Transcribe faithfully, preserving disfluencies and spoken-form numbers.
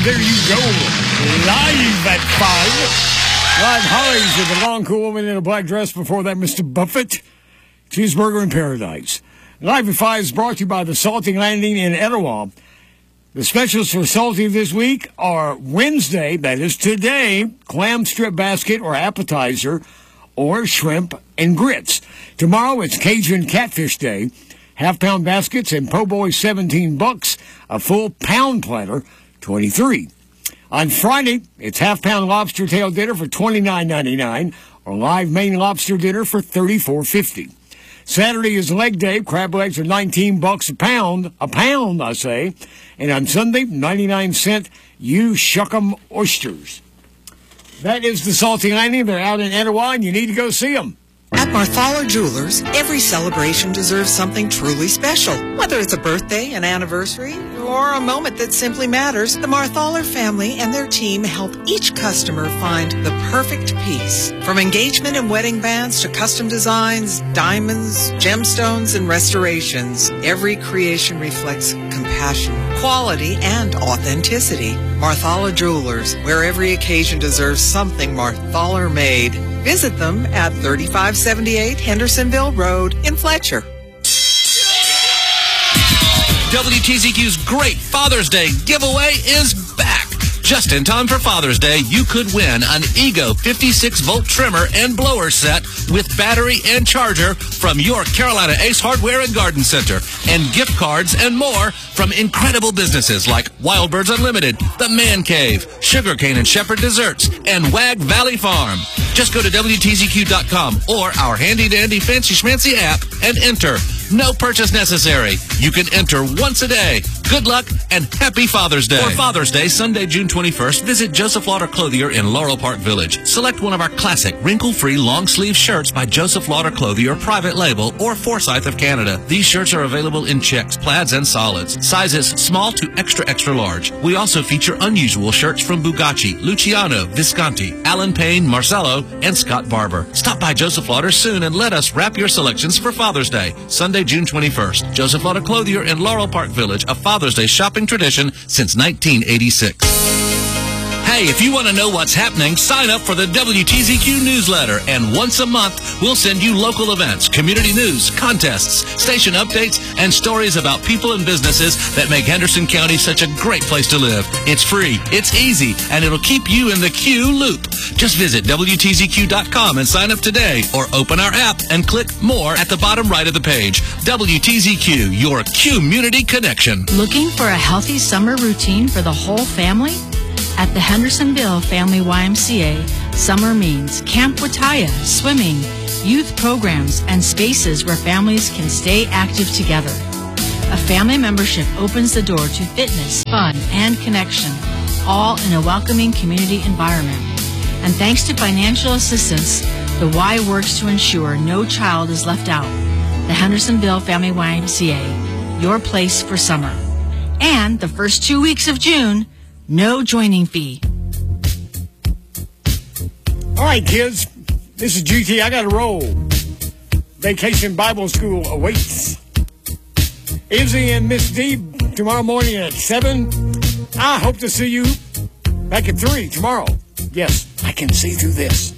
there you go. Live at five. Live Hollies with the long, cool woman in a black dress. Before that, Mister Buffett. Cheeseburger in Paradise. Live at five is brought to you by the Salty Landing in Etowah. The specials for Salty this week are Wednesday, that is today, clam strip basket or appetizer, or shrimp and grits. Tomorrow, it's Cajun Catfish Day. Half-pound baskets and po' boy, seventeen bucks. A full pound platter, twenty-three. On Friday, it's half-pound lobster tail dinner for twenty-nine ninety-nine, or live Maine lobster dinner for thirty-four fifty. Saturday is leg day. Crab legs are nineteen bucks a pound. A pound, I say. And on Sunday, ninety-nine cent you shuck 'em oysters. That is the Salty Landing. They're out in Etowah, and you need to go see them. At Marthaler Jewelers, every celebration deserves something truly special. Whether it's a birthday, an anniversary, or a moment that simply matters, the Marthaler family and their team help each customer find the perfect piece. From engagement and wedding bands to custom designs, diamonds, gemstones, and restorations, every creation reflects compassion, quality, and authenticity. Marthaler Jewelers, where every occasion deserves something Marthaler made. Visit them at thirty-five seventy-eight Hendersonville Road in Fletcher. W T Z Q's Great Father's Day giveaway is back. Just in time for Father's Day, you could win an Ego fifty-six volt trimmer and blower set with battery and charger from your Carolina Ace Hardware and Garden Center, and gift cards and more from incredible businesses like Wild Birds Unlimited, The Man Cave, Sugarcane and Shepherd Desserts, and Wag Valley Farm. Just go to W T Z Q dot com or our handy-dandy fancy schmancy app and enter. No purchase necessary. You can enter once a day. Good luck and happy Father's Day. For Father's Day, Sunday, June twenty-first, visit Joseph Lauder Clothier in Laurel Park Village. Select one of our classic wrinkle-free long-sleeve shirts by Joseph Lauder Clothier, private label, or Forsyth of Canada. These shirts are available in checks, plaids, and solids. Sizes small to extra, extra large. We also feature unusual shirts from Bugatti, Luciano, Visconti, Alan Payne, Marcello, and Scott Barber. Stop by Joseph Lauder soon and let us wrap your selections for Father's Day, Sunday, June twenty-first. Joseph Lauder Clothier in Laurel Park Village, a Father's Day shopping tradition since nineteen eighty-six. Hey, if you want to know what's happening, sign up for the W T Z Q newsletter, and once a month, we'll send you local events, community news, contests, station updates, and stories about people and businesses that make Henderson County such a great place to live. It's free, it's easy, and it'll keep you in the Q loop. Just visit W T Z Q dot com and sign up today, or open our app and click More at the bottom right of the page. W T Z Q, your community connection. Looking for a healthy summer routine for the whole family? At the Hendersonville Family Y M C A, summer means Camp Wataya, swimming, youth programs, and spaces where families can stay active together. A family membership opens the door to fitness, fun, and connection, all in a welcoming community environment. And thanks to financial assistance, the Y works to ensure no child is left out. The Hendersonville Family Y M C A, your place for summer. And the first two weeks of June, no joining fee. All right, kids. This is G T. I got to roll. Vacation Bible School awaits. Izzy and Miss D tomorrow morning at seven. I hope to see you back at three tomorrow. Yes, I can see through this.